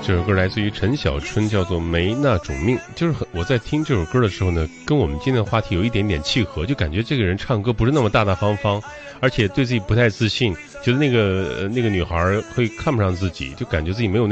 这首歌来自于陈小春，叫做《没那种命》。就是我在听这首歌的时候呢，跟我们今天的话题有一点点契合，就感觉这个人唱歌不是那么大大方方，而且对自己不太自信，觉得那个女孩会看不上自己，就感觉自己没有